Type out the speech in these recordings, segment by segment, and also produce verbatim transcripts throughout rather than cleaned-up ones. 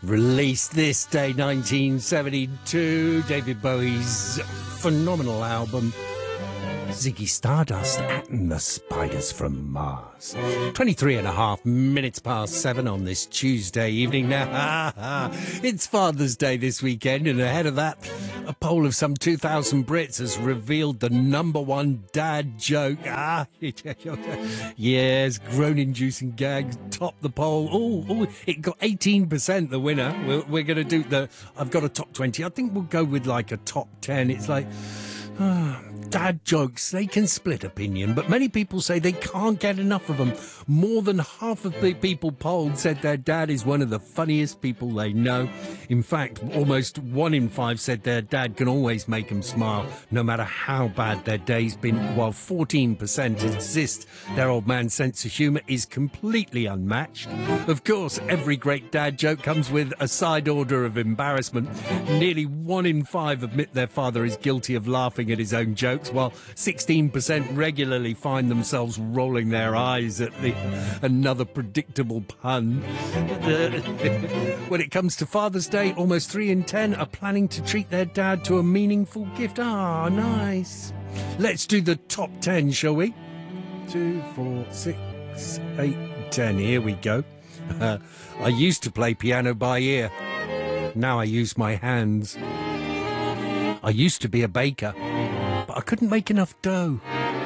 Released this day, nineteen seventy-two, David Bowie's phenomenal album, Ziggy Stardust and the Spiders from Mars. twenty-three and a half minutes past seven on this Tuesday evening. Now, it's Father's Day this weekend, and ahead of that, a poll of some two thousand Brits has revealed the number one dad joke. Ah, yes, groan-inducing gags top the poll. Oh, oh, it got eighteen percent the winner. We're, we're going to do the, I've got a top twenty. I think we'll go with like a top ten. It's like, ah, dad jokes, they can split opinion, but many people say they can't get enough of them. More than half of the people polled said their dad is one of the funniest people they know. In fact, almost one in five said their dad can always make them smile, no matter how bad their day's been, while fourteen percent insist their old man's sense of humour is completely unmatched. Of course, every great dad joke comes with a side order of embarrassment. Nearly one in five admit their father is guilty of laughing at his own jokes, while sixteen percent regularly find themselves rolling their eyes at the another predictable pun. When it comes to Father's Day, almost three in ten are planning to treat their dad to a meaningful gift. Ah, nice. Let's do the top ten, shall we? Two, four, six, eight, ten. Here we go. Uh, I used to play piano by ear. Now I use my hands. I used to be a baker, but I couldn't make enough dough.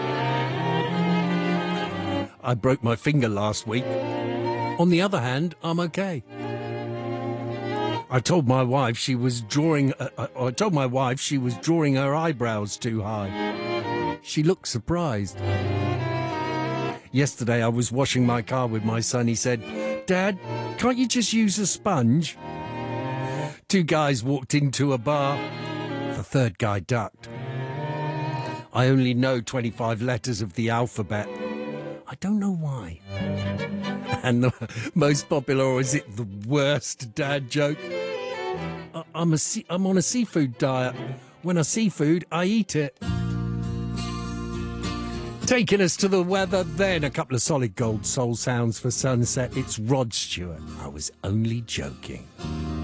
I broke my finger last week. On the other hand, I'm okay. I told my wife she was drawing. Uh, I told my wife she was drawing her eyebrows too high. She looked surprised. Yesterday, I was washing my car with my son. He said, "Dad, can't you just use a sponge?" Two guys walked into a bar. The third guy ducked. I only know twenty-five letters of the alphabet. I don't know why. And the most popular, or is it the worst dad joke? I, I'm, a, I'm on a seafood diet. When I see food, I eat it. Taking us to the weather, then a couple of solid gold soul sounds for sunset. It's Rod Stewart. I was only joking.